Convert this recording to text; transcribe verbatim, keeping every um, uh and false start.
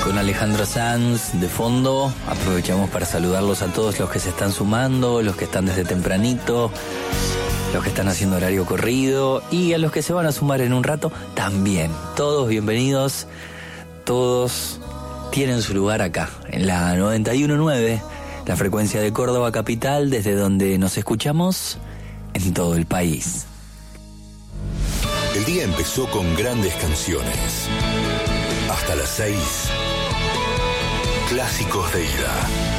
con Alejandro Sanz de fondo. Aprovechamos para saludarlos a todos los que se están sumando, los que están desde tempranito, los que están haciendo horario corrido y a los que se van a sumar en un rato también. Todos bienvenidos, todos tienen su lugar acá, en la noventa y uno punto nueve, la frecuencia de Córdoba capital, desde donde nos escuchamos en todo el país. El día empezó con grandes canciones. Hasta las seis, clásicos de ida.